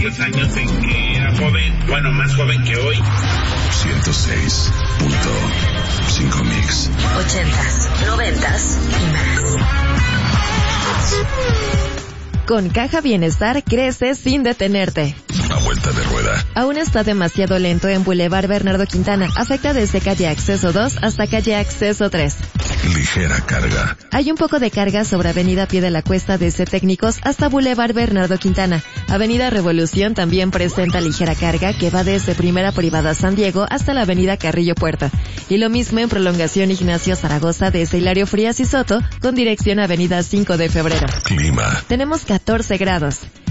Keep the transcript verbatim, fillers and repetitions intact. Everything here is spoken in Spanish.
Los años en que era joven, bueno, más joven que hoy. ciento seis punto cinco Mix. Ochentas, noventas y más. Con Caja Bienestar creces sin detenerte. A vuelta de rueda. Aún está demasiado lento en Boulevard Bernardo Quintana. Afecta desde calle Acceso dos hasta calle Acceso tres. Ligera carga. Hay un poco de carga sobre Avenida Pie de la Cuesta desde Técnicos hasta Boulevard Bernardo Quintana. Avenida Revolución también presenta ligera carga que va desde Primera Privada San Diego hasta la Avenida Carrillo Puerto. Y lo mismo en Prolongación Ignacio Zaragoza desde Hilario Frías y Soto con dirección Avenida cinco de Febrero. Clima. Tenemos catorce grados.